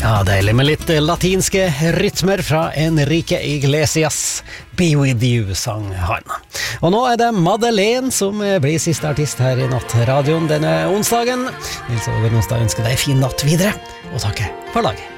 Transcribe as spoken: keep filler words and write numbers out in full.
Ja, deilig med litt latinske rytmer fra Enrique Iglesias. Be with you, sang han. Og nå er det Madeleine som blir siste artist her i Nattradioen denne onsdagen. Nils Over Onsdag ønsker deg fin natt videre, og takke for laget.